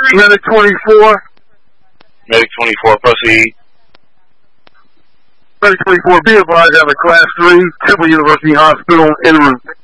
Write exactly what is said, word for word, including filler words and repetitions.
Medic twenty-four. Medic twenty-four, proceed. Medic twenty-four, be advised, I have a class three, Temple University Hospital en route.